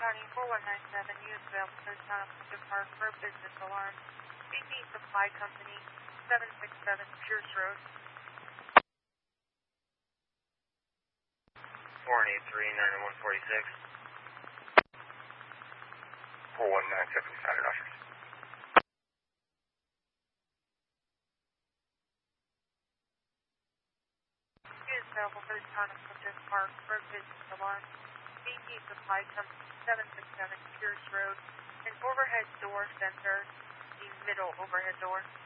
County 4197, use available for the town of Hunter Park for a business alarm. BP Supply Company, 767 Pierce Road. 483-9146. 4197 United Ushers. Use available for the town of Hunter Park for a business alarm. BP Supply Company, 767 Pierce Road. An overhead door sensor, the middle overhead door.